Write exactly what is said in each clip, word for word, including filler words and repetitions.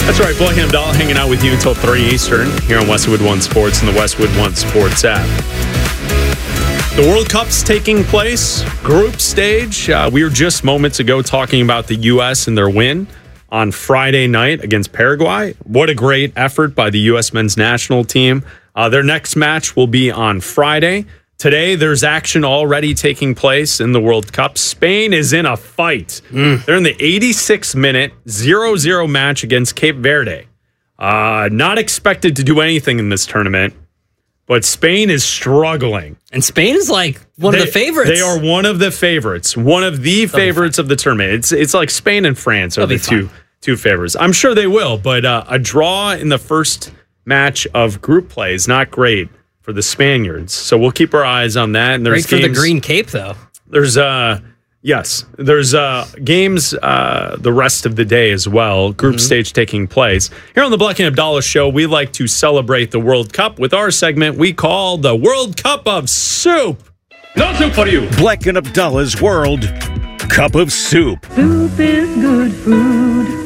That's right, Black and Abdallah hanging out with you until three Eastern here on Westwood One Sports and the Westwood One Sports app. The World Cup's taking place, group stage. Uh, we were just moments ago talking about the U S and their win on Friday night against Paraguay. What a great effort by the U S men's national team. Uh, their next match will be on Friday. Today, there's action already taking place in the World Cup. Spain is in a fight. Mm. They're in the eighty-sixth minute, zero zero match against Cape Verde. Uh, not expected to do anything in this tournament, but Spain is struggling. And Spain is like one they, of the favorites. They are one of the favorites. One of the They'll favorites of the tournament. It's it's like Spain and France are They'll the two, two favorites. I'm sure they will, but uh, a draw in the first match of group play is not great for the Spaniards. So we'll keep our eyes on that. And there's Great for games, the Green Cape, though. There's, uh, yes, there's uh, games uh, the rest of the day as well. Group mm-hmm. stage taking place. Here on the Black and Abdallah Show, we like to celebrate the World Cup with our segment we call the World Cup of Soup. No soup for you. Black and Abdallah's World Cup of Soup. Soup is good food.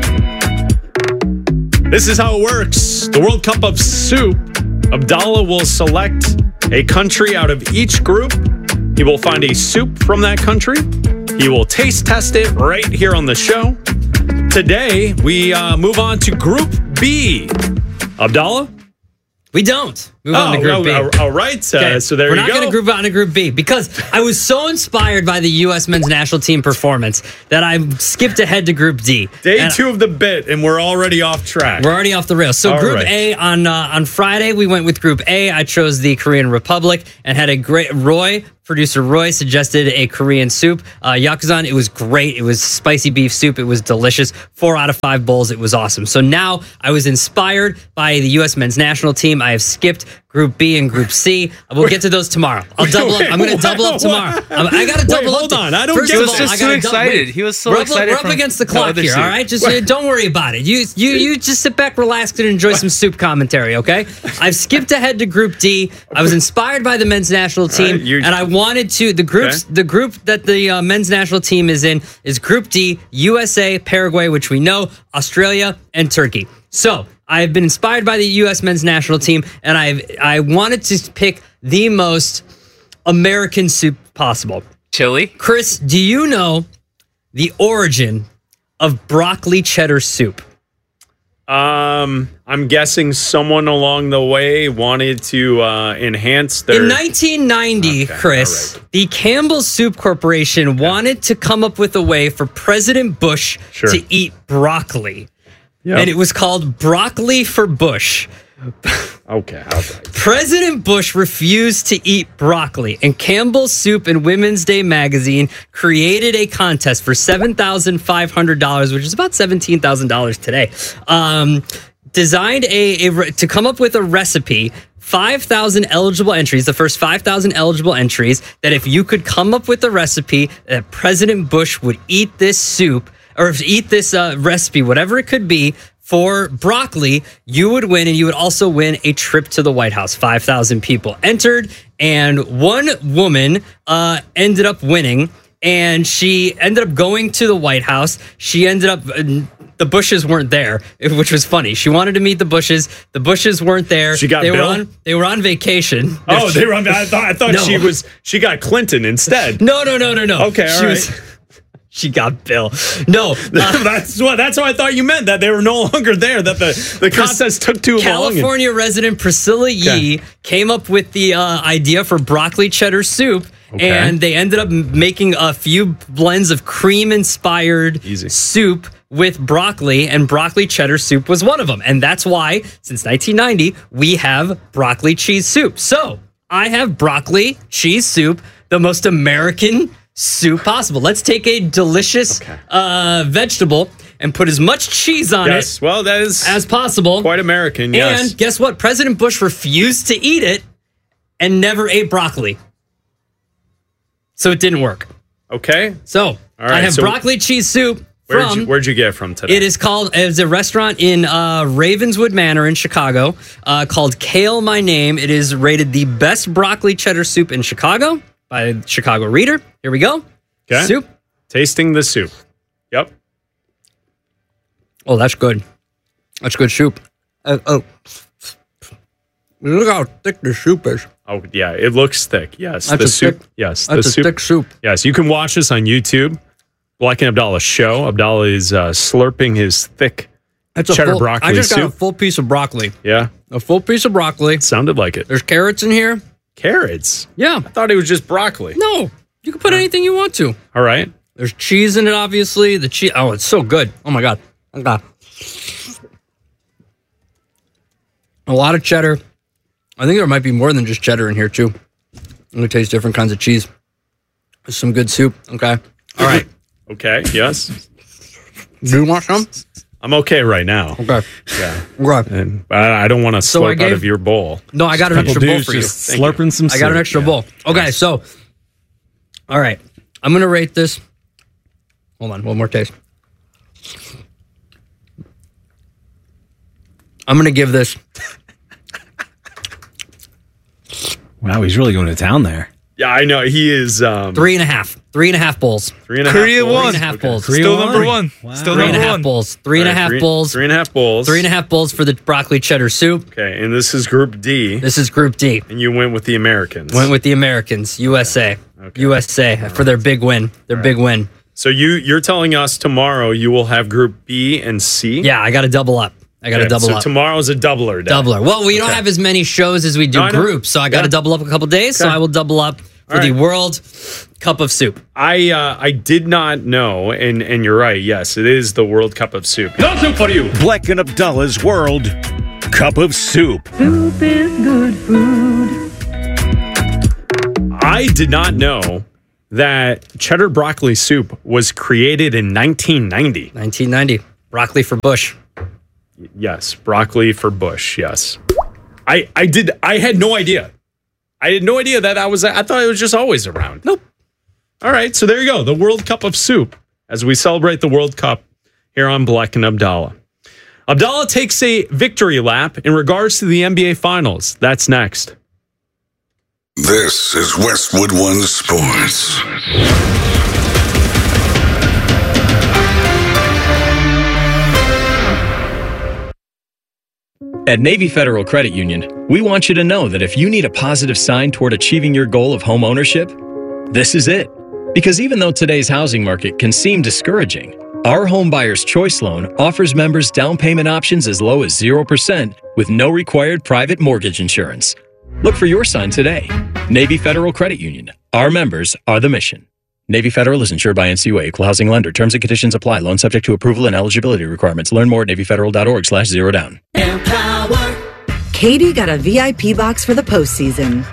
This is how it works. The World Cup of Soup. Abdallah will select a country out of each group. He will find a soup from that country. He will taste test it right here on the show. Today, we uh, move on to Group B. Abdallah? We don't. Move oh, on to Group well, B. All right. Uh, okay. So there We're you go. We're not going to group on to Group B because I was so inspired by the U S men's national team performance that I skipped ahead to Group D. Day and two of the bit, and we're already off track. We're already off the rails. So all Group right. A on uh, on Friday, we went with Group A. I chose the Korean Republic and had a great Roy. Producer Roy suggested a Korean soup. Uh, Yakuzan, it was great. It was spicy beef soup. It was delicious. Four out of five bowls. It was awesome. So now I was inspired by the U S men's national team. I have skipped Group B and Group C. We'll get to those tomorrow. I'll double up. I'm going to double up tomorrow. I'm, I got to double Wait, up. Hold on. I don't First get of He was all, just I too gotta excited. Wait, He was so we're up, excited. We're up from against the the clock other here, soup. all right? Just uh, don't worry about it. You you you just sit back, relax, and enjoy some soup commentary, okay? I've skipped ahead to Group D. I was inspired by the men's national team, right, and I wanted to. The groups, okay. the group that the uh, men's national team is in is Group D: U S A, Paraguay, which we know, Australia, and Turkey. So I have been inspired by the U S men's national team, and I I wanted to pick the most American soup possible. Chili? Chris, do you know the origin of broccoli cheddar soup? Um, I'm guessing someone along the way wanted to uh, enhance their... In nineteen ninety, Okay, Chris, all right. the Campbell Soup Corporation wanted to come up with a way for President Bush Sure. to eat broccoli. Yep. And it was called Broccoli for Bush. Okay, all right. President Bush refused to eat broccoli, and Campbell's Soup and Women's Day magazine created a contest for seven thousand five hundred dollars, which is about seventeen thousand dollars today. Um, designed a, a to come up with a recipe. five thousand eligible entries, the first five thousand eligible entries, that if you could come up with a recipe that President Bush would eat this soup, or eat this uh, recipe, whatever it could be, for broccoli, you would win, and you would also win a trip to the White House. five thousand people entered, and one woman uh, ended up winning, and she ended up going to the White House. She ended up... Uh, the Bushes weren't there, which was funny. She wanted to meet the Bushes. The Bushes weren't there. She got they Bill? were on. They were on vacation. Oh, they were on... I thought, I thought No. she was... She got Clinton instead. No, no, no, no, no. Okay, all she right. Was, she got Bill. No, uh, that's what. That's what I thought you meant, that they were no longer there, that the, the contest took too long. California resident Priscilla Yee Okay. came up with the uh, idea for broccoli cheddar soup, Okay. and they ended up m- making a few blends of cream-inspired Easy. soup with broccoli, and broccoli cheddar soup was one of them. And that's why, since nineteen ninety, we have broccoli cheese soup. So I have broccoli cheese soup, the most American soup possible. Let's take a delicious Okay. uh, vegetable and put as much cheese on Yes, it well, that is as possible. quite American, yes. And guess what? President Bush refused to eat it and never ate broccoli. So it didn't work. Okay. So All right, I have so broccoli cheese soup Where'd from... you, where'd you get it from today? It is called, it's a restaurant in uh, Ravenswood Manor in Chicago uh, called Kale My Name. It is rated the best broccoli cheddar soup in Chicago by Chicago Reader. Here we go. Okay. Soup. Tasting the soup. Yep. Oh, that's good. That's good soup. Uh, oh, look how thick the soup is. Oh, yeah, it looks thick. Yes, That's the a soup. thick- yes, That's the a soup. thick soup. Yes, you can watch us on YouTube. Black and Abdallah show. Abdallah is uh, slurping his thick That's a cheddar full, broccoli I just got a soup. full piece of broccoli. Yeah, A full piece of broccoli. sounded like it. There's carrots in here. Carrots. Yeah. I thought it was just broccoli. No, you can put anything you want to. All right. There's cheese in it, obviously. The cheese. Oh, it's so good. Oh my god. Oh god. A lot of cheddar. I think there might be more than just cheddar in here too. I'm gonna taste different kinds of cheese. There's some good soup. Okay. All right. Okay. Yes. Do you want some? I'm okay right now. Okay. Yeah. Okay. And I I don't want to So I slurp out gave- of your bowl. No, I got an extra bowl Dude's for you. just Thank you. slurping some I got an soup. extra Yeah. bowl. Okay, so, all right. I'm going to rate this. Hold on, one more taste. I'm going to give this. Wow, he's really going to town there. Yeah, I know. He is um, Three and a half. Three and a half bowls. three and a half Korea bowls. won. Three and a half Okay. bowls. Still Three number one. one. Still Three and number a half one. bowls. Three and a All right, half three- bowls. Three and a half bowls. Three and a half bowls for the broccoli cheddar soup. Okay, and this is Group D, This is Group D. and you went with the Americans. Went with the Americans, U S A. Okay. U S A for their big win. Their big win. So you you're telling us tomorrow you will have Group B and C. Yeah, I got to double up. I got to Okay, double so up. tomorrow's a doubler day. Doubler. Well, we don't Okay. have as many shows as we do No, I know. groups, so I got to Yeah. double up a couple days. So Okay. I will double up for All the right. World Cup of Soup. I uh, I did not know, and and you're right. Yes, it is the World Cup of Soup. Black and Abdallah's World Cup of Soup. Soup is good food. I did not know that cheddar broccoli soup was created in nineteen ninety. nineteen ninety. Broccoli for Bush. Yes, broccoli for Bush. Yes, I I did. I had no idea. I had no idea that I was. I thought it was just always around. Nope. All right, so there you go. The World Cup of Soup as we celebrate the World Cup here on Black and Abdallah. Abdallah takes a victory lap in regards to the N B A Finals. That's next. This is Westwood One Sports. At Navy Federal Credit Union, we want you to know that if you need a positive sign toward achieving your goal of home ownership, this is it. Because even though today's housing market can seem discouraging, our Home Buyer's Choice Loan offers members down payment options as low as zero percent with no required private mortgage insurance. Look for your sign today. Navy Federal Credit Union. Our members are the mission. Navy Federal is insured by N C U A, Equal Housing Lender. Terms and conditions apply. Loan subject to approval and eligibility requirements. Learn more at NavyFederal.org slash zero down. Katie got a V I P box for the postseason.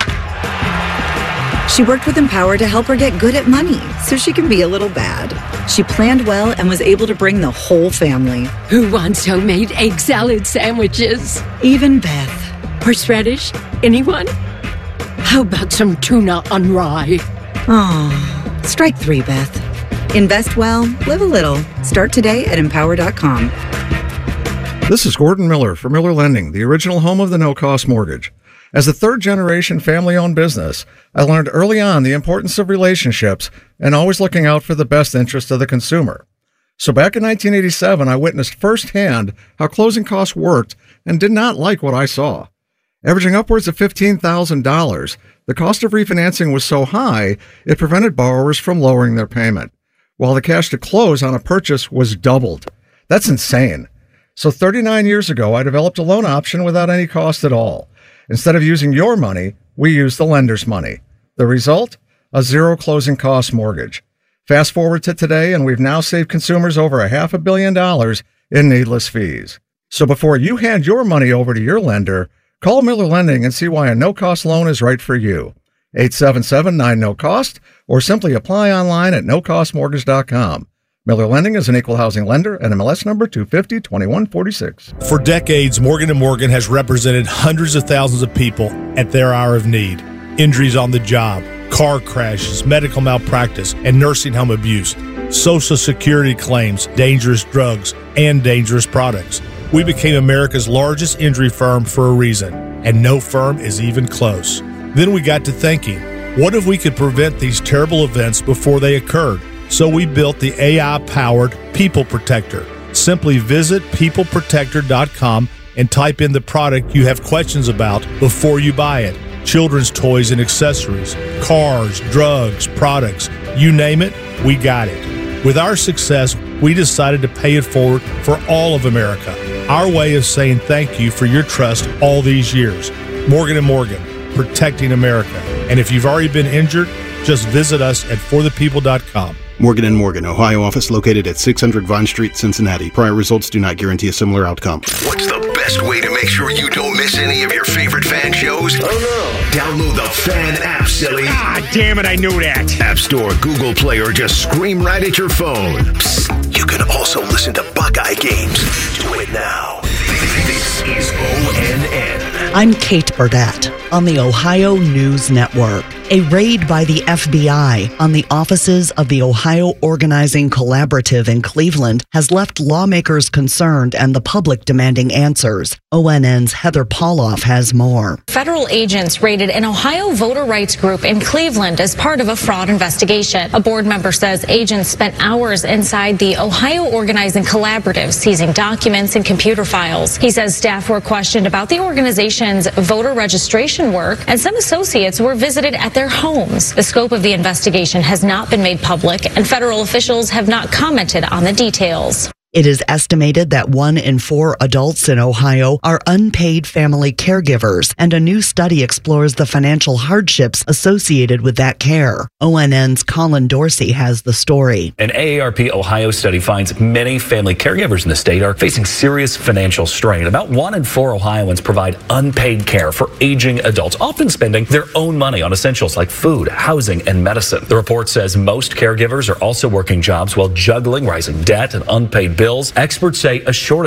She worked with Empower to help her get good at money so she can be a little bad. She planned well and was able to bring the whole family. Who wants homemade egg salad sandwiches? Even Beth. Horseradish? Anyone? How about some tuna on rye? Oh, strike three, Beth. Invest well, live a little. Start today at empower dot com. This is Gordon Miller for Miller Lending, the original home of the no-cost mortgage. As a third-generation family-owned business, I learned early on the importance of relationships and always looking out for the best interest of the consumer. So back in nineteen eighty-seven, I witnessed firsthand how closing costs worked and did not like what I saw. Averaging upwards of fifteen thousand dollars, the cost of refinancing was so high, it prevented borrowers from lowering their payment, while the cash to close on a purchase was doubled. That's insane. So thirty-nine years ago, I developed a loan option without any cost at all. Instead of using your money, we used the lender's money. The result? A zero closing cost mortgage. Fast forward to today, and we've now saved consumers over a half a billion dollars in needless fees. So before you hand your money over to your lender, call Miller Lending and see why a no-cost loan is right for you. eight seven seven nine no cost or simply apply online at no cost mortgage dot com. Miller Lending is an equal housing lender and M L S number two five zero two one four six. For decades, Morgan and Morgan has represented hundreds of thousands of people at their hour of need. Injuries on the job, car crashes, medical malpractice, and nursing home abuse, Social Security claims, dangerous drugs, and dangerous products. We became America's largest injury firm for a reason, and no firm is even close. Then we got to thinking, what if we could prevent these terrible events before they occurred? So we built the A I-powered People Protector. Simply visit people protector dot com and type in the product you have questions about before you buy it. Children's toys and accessories, cars, drugs, products, you name it, we got it. With our success, we decided to pay it forward for all of America. Our way of saying thank you for your trust all these years. Morgan and Morgan, protecting America. And if you've already been injured, just visit us at for the people dot com. Morgan and Morgan, Ohio office located at six hundred Vine Street, Cincinnati. Prior results do not guarantee a similar outcome. What's the best way to make sure you don't miss any of your favorite fan shows? Oh no. Download the Fan app, silly. Ah, damn it, I knew that. App Store, Google Play, or just scream right at your phone. Psst, you can also listen to Buckeye games. Do it now. This is O N N. I'm Kate Burdett on the Ohio News Network. A raid by the F B I on the offices of the Ohio Organizing Collaborative in Cleveland has left lawmakers concerned and the public demanding answers. O N N's Heather Pauloff has more. Federal agents raided an Ohio voter rights group in Cleveland as part of a fraud investigation. A board member says agents spent hours inside the Ohio Organizing Collaborative, seizing documents and computer files. He says staff were questioned about the organization's voter registration work, and some associates were visited at their homes. The scope of the investigation has not been made public, and federal officials have not commented on the details. It is estimated that one in four adults in Ohio are unpaid family caregivers, and a new study explores the financial hardships associated with that care. O N N's Colin Dorsey has the story. An A A R P Ohio study finds many family caregivers in the state are facing serious financial strain. About one in four Ohioans provide unpaid care for aging adults, often spending their own money on essentials like food, housing, and medicine. The report says most caregivers are also working jobs while juggling rising debt and unpaid bills. Experts say a shortage